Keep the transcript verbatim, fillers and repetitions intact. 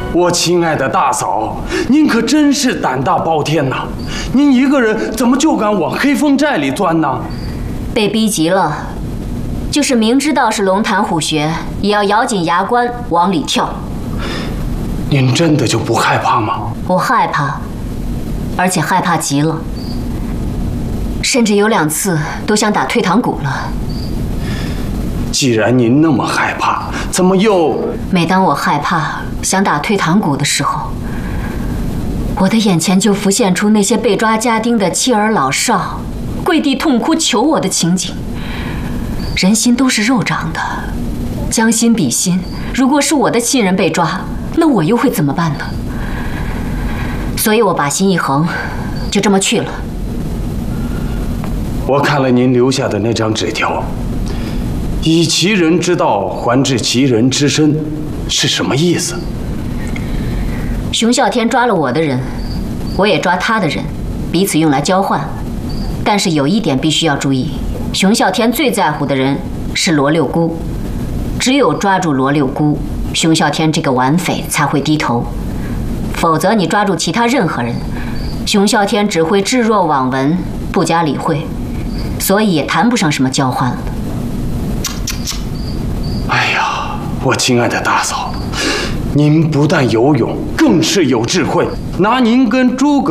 我亲爱的大嫂，您可真是胆大包天呐！您一个人怎么就敢往黑风寨里钻呢？ 被逼急了，就是明知道是龙潭虎穴，也要咬紧牙关往里跳。 您真的就不害怕吗？ 我害怕，而且害怕极了，甚至有两次都想打退堂鼓了。 既然您那么害怕，怎么又…… 每当我害怕想打退堂鼓的时候，我的眼前就浮现出那些被抓家丁的妻儿老少跪地痛哭求我的情景。人心都是肉长的，将心比心，如果是我的亲人被抓，那我又会怎么办呢？所以我把心一横，就这么去了。 我看了您留下的那张纸条，以其人之道还治其人之身，是什么意思？ 熊啸天抓了我的人，我也抓他的人，彼此用来交换。但是有一点必须要注意，熊啸天最在乎的人是罗六姑，只有抓住罗六姑，熊啸天这个顽匪才会低头，否则你抓住其他任何人，熊啸天只会置若罔闻，不加理会，所以也谈不上什么交换了。 哎呀，我亲爱的大嫂，您不但有勇，更是有智慧，拿您跟诸葛